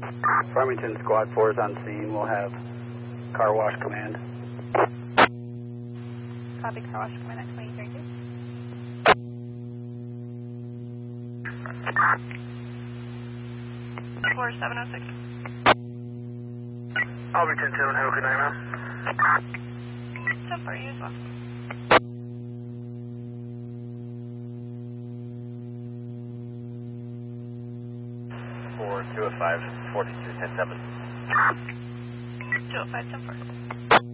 Farmington Squad 4 is on scene. We'll have car wash command. Copy, car wash command at 2032. Floor 706. Farmington 7, have a good night, ma'am. 10 for you as well. For 205, 42, 10-7. 205, 10 4.